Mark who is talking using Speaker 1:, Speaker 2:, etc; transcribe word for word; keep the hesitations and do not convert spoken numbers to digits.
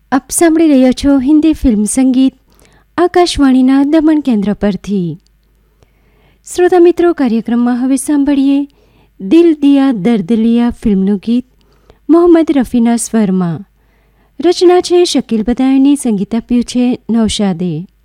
Speaker 1: આપ સાંભળી રહ્યા છો હિન્દી ફિલ્મ સંગીત આકાશવાણીના દમણ કેન્દ્ર પરથી. શ્રોતા મિત્રો, કાર્યક્રમમાં હવે સાંભળીએ દિલ દિયા દર્દ લિયા ફિલ્મનું ગીત મોહમ્મદ રફીના સ્વરમાં. રચના છે શકીલ બદાયુની, સંગીત આપ્યું છે નૌશાદે.